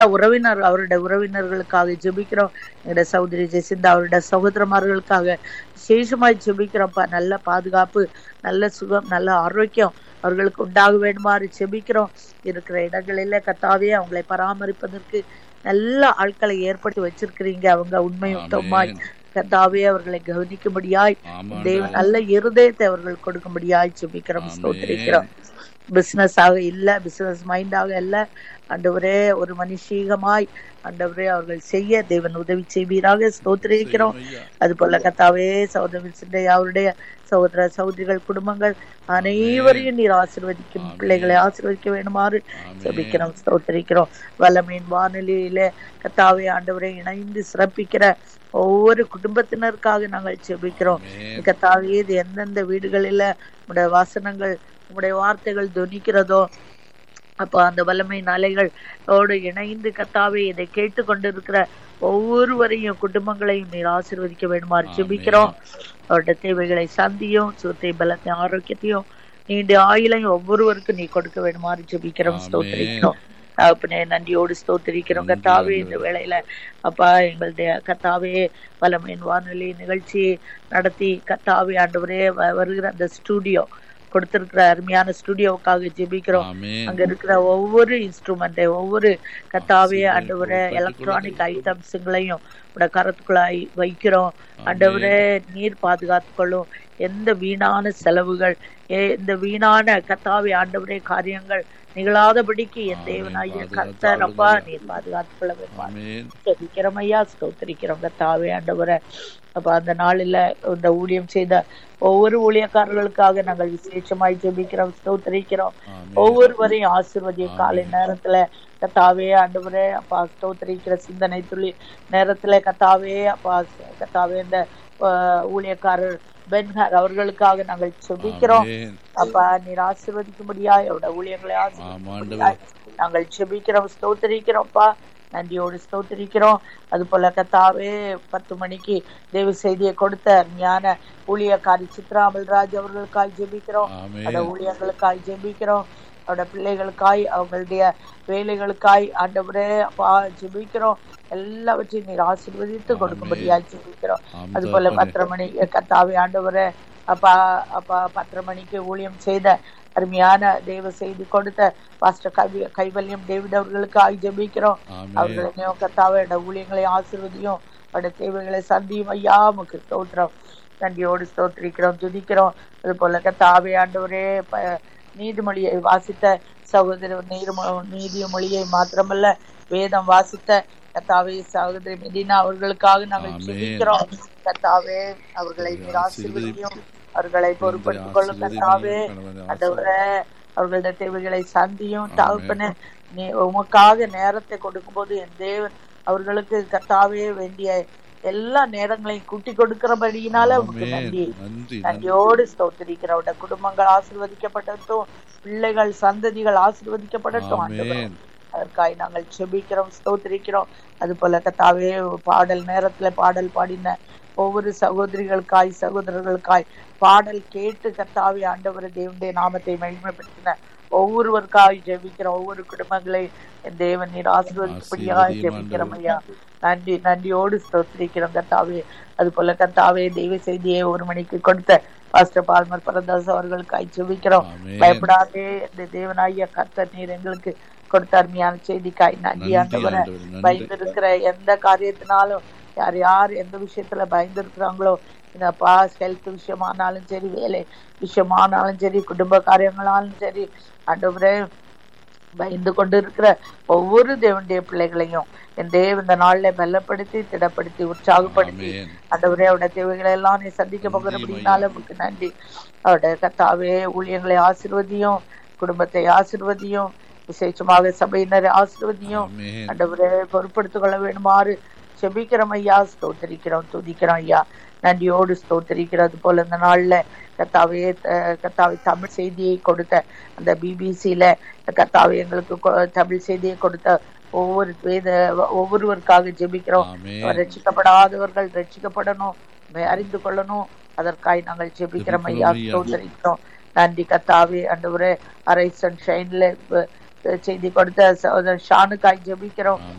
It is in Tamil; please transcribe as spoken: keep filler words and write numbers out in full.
உறவினர் அவருடைய உறவினர்களுக்காக ஜெபிக்கிறோம். எங்களுடைய சகோதரி ஜெசிந்தா அவருடைய சகோதரமார்களுக்காக விசேஷமாய் ஜெபிக்கிறோம்ப்பா. நல்ல பாதுகாப்பு, நல்ல சுகம், நல்ல ஆரோக்கியம் அவர்களுக்கு உண்டாக வேண்டுமாறு ஜெபிக்கிறோம். இருக்கிற இடங்களில கர்த்தாவே அவங்களை பராமரிப்பதற்கு நல்ல ஆட்களை ஏற்படுத்தி வச்சிருக்கிறீங்க. அவங்க உண்மை உத்தமாய் கர்த்தாவே அவர்களை கவனிக்கும்படியாய் தேவன் நல்ல இருதயத்தை அவர்கள் கொடுக்கும்படியாய் ஜெபிக்கிறோம், ஸ்தோத்திரிக்கிறோம். பிசினஸ் ஆக இல்ல, பிசினஸ் மைண்டாக இல்ல ஆண்டவரே, ஒரு மனுஷீகமாய் ஆண்டவரே அவர்கள் செய்ய தேவன் உதவி செய்வீராக, ஸ்தோத்திரிக்கிறோம். அது போல கர்த்தாவே சகோதரி சிந்தையா அவருடைய சகோதர சகோதரிகள் குடும்பங்கள் அனைவரையும் நீர் ஆசீர்வதிக்கும், பிள்ளைகளை ஆசீர்வதிக்க வேண்டுமாறு ஜெபிக்கிறோம், ஸ்தோத்திரிக்கிறோம். வல்லமையின் வானொலியில கர்த்தாவே ஆண்டவரை இணைந்து சிறப்பிக்கிற ஒவ்வொரு குடும்பத்தினருக்காக நாங்கள் ஜெபிக்கிறோம். கர்த்தாவே இது எந்தெந்த வீடுகளில உடைய வாசனங்கள் உடைய வார்த்தைகள் துணிக்கிறதோ அப்ப அந்த வல்லமை அலைகளோடு இணைந்து கர்த்தாவே இதை கேட்டு கொண்டிருக்கிற ஒவ்வொருவரையும் குடும்பங்களையும் நீர் ஆசீர்வதிக்க வேண்டுமாறு ஜெபிக்கிறோம். அவருடைய தேவைகளை சந்தியும், சுத்தை பலத்தை ஆரோக்கியத்தையும் நீண்ட ஆயுளையும் ஒவ்வொருவருக்கும் நீ கொடுக்க வேண்டுமாறு ஜெபிக்கிறோம், ஸ்தோத்திரிக்கிறோம். தகப்பனே நன்றியோடு ஸ்தோத்திரிக்கிறோம் கர்த்தாவே. இந்த வேளையில அப்பா எங்களுடைய கர்த்தாவே வல்லமையின் வானொலி நிகழ்ச்சியை நடத்தி கர்த்தாவே ஆண்டவரே வருகிற அந்த ஸ்டூடியோ கொடுத்திருக்கிற அருமையான ஸ்டுடியோவுக்காக ஜெபிக்கிறோம். அங்க இருக்கிற ஒவ்வொரு இன்ஸ்ட்ருமெண்ட், ஒவ்வொரு கர்த்தாவே ஆண்டவரே எலக்ட்ரானிக் ஐட்டம்ஸுங்களையும் உடைய கரத்துக்குள்ளாய் வைக்கிறோம். ஆண்டவரே நீர் பாதுகாத்துக்கொள்ளும். எந்த வீணான செலவுகள், எந்த வீணான கர்த்தாவே ஆண்டவரே காரியங்கள் நிகழாதபடிக்கு என் தேவனாகிய கர்த்தர் அப்பா நீர் பாதுகாத்துக் கொள்ள வேண்டும். ஜெபிக்கிறோம் ஐயா, ஸ்தோத்திரிக்கிறோம் கர்த்தாவே ஆண்டவரே. அப்ப அந்த நாளில இந்த ஊழியம் செய்த ஒவ்வொரு ஊழியக்காரர்களுக்காக நாங்கள் விசேஷமாய் ஜெபிக்கிறோம், ஸ்தோத்திரிக்கிறோம். ஒவ்வொருவரையும் ஆசீர்வதிய காலை நேரத்துல கர்த்தாவே ஆண்டவரே அப்பா ஸ்தோத்திரிக்கிற சிந்தனை துளி நேரத்துல கர்த்தாவே அப்பா கர்த்தாவே இந்த ஊழியக்காரர் பென்ஹர் அவர்களுக்காக நாங்கள் ஜெபிக்கிறோம். அப்பா நீர் ஆசீர்வதிக்கும்படியாய் அவருடைய ஊழியர்களை ஆசீர்வதிக்கும்படியாய் நாங்கள் ஜெபிக்கிறோம், ஸ்தோத்திரிக்கிறோம்ப்பா. நன்றியோடு ஸ்தோத்திரிக்கிறோம். அது போல கர்த்தாவே பத்து மணிக்கு தேவ செய்தியை கொடுத்த ஞான ஊழியக்காரி சித்ரா அமல்ராஜ் அவர்களுக்காய் ஜெபிக்கிறோம். அந்த ஊழியர்களுக்காய் ஜெபிக்கிறோம். அவருடைய பிள்ளைகளுக்காய் அவங்களுடைய வேலைகளுக்காய் ஆண்டவரே அப்பா ஜெபிக்கிறோம். எல்லாவற்றையும் நீர் ஆசீர்வதித்து கொடுக்கும்படியாய் ஜெபிக்கிறோம். அது போல பத்தரை மணி கர்த்தாவே ஆண்டவரே அப்பா அப்பா பத்தரை மணிக்கு ஊழியம் செய்த அருமையான தேவ செய்தி கொடுத்த பாஸ்டர் கவி கைவல்யம் டேவிட் அவர்களுக்காக ஜெபிக்கிறோம். அவர்களையும் கர்த்தாவே ஊழியங்களை ஆசீர்வதியும், அவருடைய தேவைகளை சந்தியும் ஐயா உமக்கு ஸ்தோத்திரம். நன்றியோடு ஸ்தோத்திரிக்கிறோம், துதிக்கிறோம். அது போல கர்த்தாவே ஆண்டவரே நீதிமொழியை வாசித்த சகோதரி நீர்மொ நீதிய மொழியை மாத்திரமல்ல வேதம் வாசித்த கர்த்தாவே சகோதரி மெடினா அவர்களுக்காக நாங்கள் ஜெபிக்கிறோம். கர்த்தாவே அவர்களை நீர் ஆசீர்வதியும், அவர்களை பொறுப்படுத்திக் கொள்ளும் கர்த்தாவே. ஆண்டவரே அவர்களுடைய தேவைகளை சந்தியும் தகப்பனே. நீ உமக்காக நேரத்தை கொடுக்கும் போது என் தேவன் அவர்களுக்கு கர்த்தாவே வேண்டிய எல்லா நேரங்களையும் கூட்டி கொடுக்கிறபடியினால உங்களுக்கு நன்றி. நன்றியோடு ஸ்தோத்திரிக்கிற அவருடைய குடும்பங்கள் ஆசீர்வதிக்கப்படட்டும், பிள்ளைகள் சந்ததிகள் ஆசீர்வதிக்கப்படட்டும் ஆண்டவரே. அதற்காக நாங்கள் ஜெபிக்கிறோம், ஸ்தோத்திரிக்கிறோம். அது போல கர்த்தாவே பாடல் நேரத்துல பாடல் பாடின ஒவ்வொரு சகோதரிகளுக்காய் சகோதரர்களுக்காய் பாடல் கேட்டு கர்த்தாவே ஆண்டவர் தேவனுடைய நாமத்தை மகிமைப்படுத்தின ஒவ்வொருவருக்காய் ஜெபிக்கிறோம். ஒவ்வொரு குடும்பங்களை தேவன் நீர் ஆசீர்வதிக்கும்படியாக ஜெபிக்கிறோம் ஐயா. நன்றி நன்றியோடு ஸ்தோத்திரிக்கிறோம் கர்த்தாவே. அது போல கர்த்தாவே தெய்வ செய்தியை ஒரு மணிக்கு கொடுத்த பாஸ்டர் பால்மர் பரந்தாஸ் அவர்களுக்காய் ஜெபிக்கிறோம். பயப்படாதே இந்த தேவனாகிய கர்த்தர் நீர் எங்களுக்கு கொடுத்த அருமையான செய்திக்காய் நன்றி ஆண்டவரே. பயந்திருக்கிற எந்த காரியத்தினாலும் யார் யார் எந்த விஷயத்துல பயந்துருக்கிறாங்களோ இந்த பாஸ் ஹெல்த் விஷயமானாலும் சரி, வேலை விஷயமானாலும் சரி, குடும்ப காரியங்களாலும் சரி ஆண்டவரே பயந்து கொண்டு இருக்கிற ஒவ்வொரு தேவனுடைய பிள்ளைகளையும் என் தேவ இந்த நாள்ல பலப்படுத்தி திடப்படுத்தி உற்சாகப்படுத்தி ஆண்டவரே அவருடைய தேவைகளை எல்லாம் நீ சந்திக்க போகிற அப்படின்னால உங்களுக்கு நன்றி. அவருடைய கர்த்தாவே ஊழியங்களை ஆசீர்வதியும், குடும்பத்தை ஆசீர்வதியும், விசேஷமாக சபையினரை ஆசீர்வதியும் ஆண்டவரே பொறுப்படுத்திக் கொள்ள வேண்டுமாறு ஜெபிக்கிறோம் ஐயா. ஸ்தோத்திரிக்கிறோம், துதிக்கிறோம் ஐயா. நன்றியோடு ஸ்தோத்திரிக்கிறது போல இந்த நாள்ல கர்த்தாவே கர்த்தாவே தமிழ் செய்தியை கொடுத்த அந்த பிபிசியில கர்த்தாவே எங்களுக்கு தமிழ் செய்தியை கொடுத்த ஒவ்வொரு வேத ஒவ்வொருவருக்காக ஜெபிக்கிறோம். ரட்சிக்கப்படாதவர்கள் ரட்சிக்கப்படணும், அறிந்து கொள்ளணும், அதற்காக நாங்கள் ஜெபிக்கிறோம் ஐயா. ஸ்தோத்திரிக்கிறோம். நன்றி கர்த்தாவே. ஆண்டவரே அரை சன்ஷைன்ல செய்தி கொடுத்த சகோதரர் ஷானுக்காய் ஜெபிக்கிறோம்.